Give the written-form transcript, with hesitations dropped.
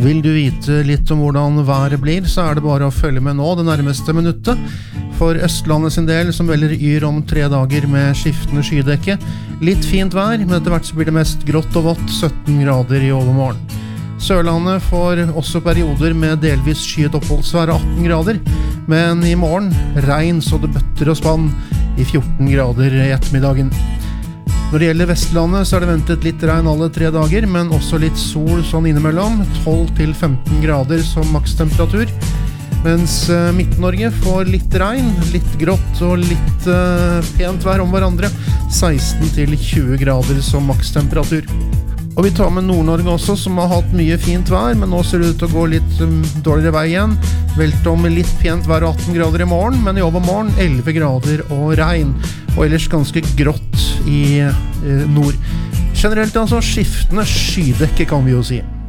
Vil du vite litt om hvordan været blir, så det bare å følge med nå det nærmeste minuttet. For Østlandet sin del, som velger yr om 3 dager med skiftende skydekke. Litt fint vær, men etter hvert så blir det mest grått og vått, 17 grader i overmorgen. Sørlandet får også perioder med delvis skyet oppholdsvær 18 grader, men i morgen regn så det bøtter og spann i 14 grader i ettermiddagen. Når det gjelder Vestlandet så det ventet litt regn alle 3 dager, men også litt sol sånn innimellom, 12 til 15 grader som makstemperatur. Mens Midt-Norge får litt regn, litt grått og litt pent vær om hverandre, 16 til 20 grader som makstemperatur. Og vi tar med Nord-Norge også, som har hatt mye fint vær, men nå ser det ut til å gå litt dårligere vei igjen. Velte om litt pent vær 18 grader i morgen, men i overmorgen 11 grader og regn. Og ellers ganske grått i nord. Generelt altså skiftende skydekke kan vi jo si.